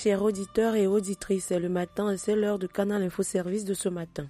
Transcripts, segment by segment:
chers auditeurs et auditrices, c'est le matin et c'est l'heure du Canal Info Service de ce matin.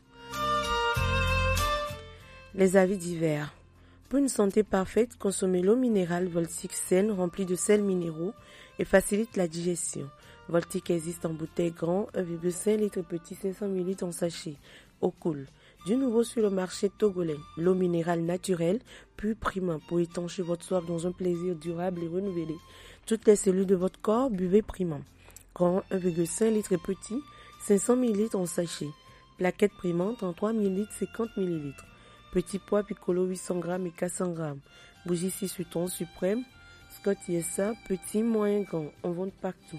Les avis divers. Pour une santé parfaite, consommez l'eau minérale Voltic saine remplie de sels minéraux et facilite la digestion. Voltic existe en bouteille grand, 1,5 litre petit, 500 ml en sachet. Eau cool. Du nouveau sur le marché togolais, l'eau minérale naturelle, pure Prima pour étancher votre soif dans un plaisir durable et renouvelé. Toutes les cellules de votre corps, buvez Prima. Grand, 1,5 litre petit, 500 ml en sachet. Plaquette Prima, 33 ml, 50 ml. Petit pois Piccolo, 800 g et 400 g. Bougie 6 onces suprême. Scott ISA, petit, moyen, grand. En vente partout.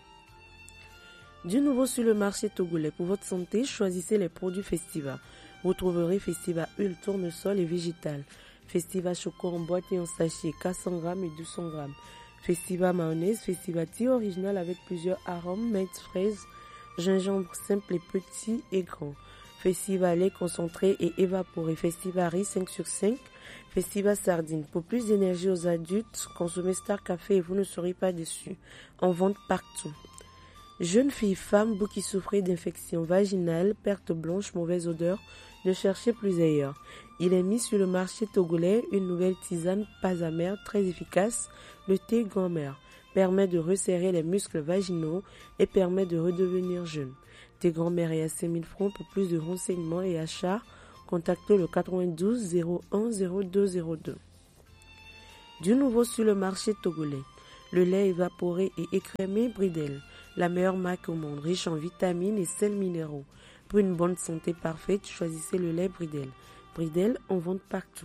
Du nouveau sur le marché togolais. Pour votre santé, choisissez les produits Festiva. Vous trouverez Festiva huile, tournesol et végétal. Festiva chocolat en boîte et en sachet, 400 g et 200 g. Festiva mayonnaise, Festiva thé original avec plusieurs arômes, menthe, fraise, gingembre simple et petit et grand. Festiva lait concentré et évaporé, Festiva riz 5 sur 5, Festiva sardine. Pour plus d'énergie aux adultes, consommez Star Café et vous ne serez pas déçus. En vente partout. Jeunes filles, femmes, vous qui souffrez d'infections vaginales, perte blanche, mauvaise odeur, ne cherchez plus ailleurs. Il est mis sur le marché togolais une nouvelle tisane pas amère, très efficace, le thé grand-mère. Permet de resserrer les muscles vaginaux et permet de redevenir jeune. Thé grand-mère est à 5000 francs. Pour plus de renseignements et achats, contactez le 92 01 02 02. Du nouveau sur le marché togolais. Le lait évaporé et écrémé Bridel, la meilleure marque au monde, riche en vitamines et sels minéraux. Pour une bonne santé parfaite, choisissez le lait Bridel. Bridel, en vente partout.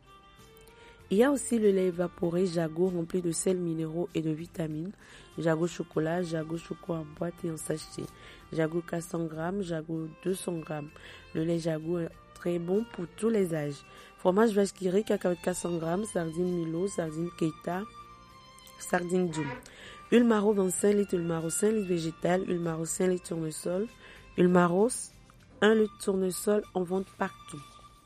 Il y a aussi le lait évaporé Jago rempli de sels minéraux et de vitamines. Jago chocolat, Jago chocolat en boîte et en sachet. Jago 400 g, Jago 200 g. Le lait Jago est très bon pour tous les âges. Fromage vache qui rit, cacahuète 400 g, sardine Milo, sardine Keita, sardine Doum. Huile Maro 25 litres, huile Maro 5 litres végétal, huile Maro 5 litres tournesol, huile Maro 1 litre tournesol en vente partout.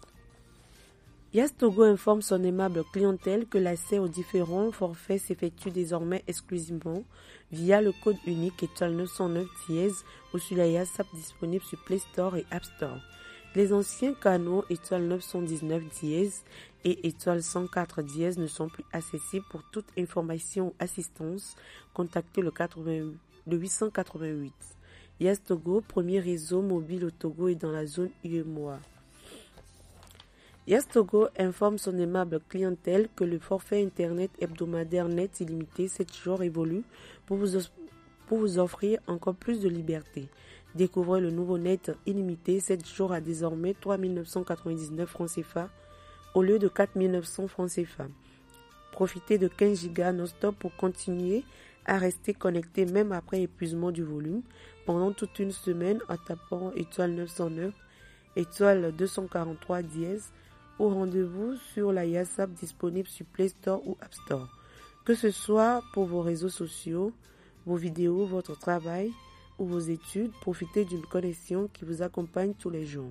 Yas Togo informe son aimable clientèle que l'accès aux différents forfaits s'effectue désormais exclusivement via le code unique étoile 909 dièse ou sur la Yas App disponible sur Play Store et App Store. Les anciens canaux étoile 919 dièse et étoile 104 dièse ne sont plus accessibles. Pour toute information ou assistance, contactez le 888. Yas Togo, premier réseau mobile au Togo et dans la zone UEMOA. Yas Togo informe son aimable clientèle que le forfait internet hebdomadaire net illimité 7 jours évolue pour vous offrir encore plus de liberté. Découvrez le nouveau net illimité 7 jours à désormais 3 999 francs CFA au lieu de 4 900 francs CFA. Profitez de 15 Go non-stop pour continuer à rester connecté même après épuisement du volume pendant toute une semaine en tapant étoile 909, étoile 243 dièse ou rendez-vous sur la Yas App disponible sur Play Store ou App Store. Que ce soit pour vos réseaux sociaux, vos vidéos, votre travail ou vos études, profitez d'une connexion qui vous accompagne tous les jours.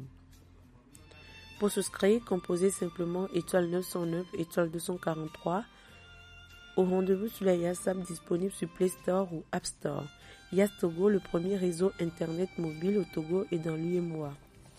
Pour souscrire, composez simplement étoile 909, étoile 243 au rendez-vous sur la Yas App disponible sur Play Store ou App Store. Yas Togo, le premier réseau internet mobile au Togo et dans l'UEMOA.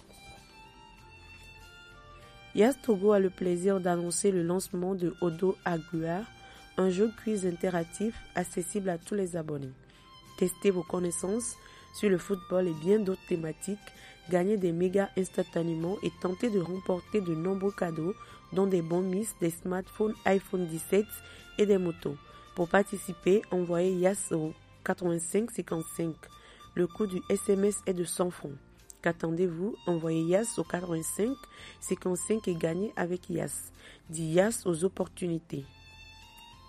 Yas Togo a le plaisir d'annoncer le lancement de Odo Agua, un jeu quiz interactif accessible à tous les abonnés. Testez vos connaissances sur le football et bien d'autres thématiques, gagnez des mégas instantanément et tentez de remporter de nombreux cadeaux, dont des bons miss, des smartphones iPhone 17 et des motos. Pour participer, envoyez Yas au 85 55. Le coût du SMS est de 100 francs. Qu'attendez-vous? Envoyez Yas au 85 55 et gagnez avec Yas. Dis Yas aux opportunités.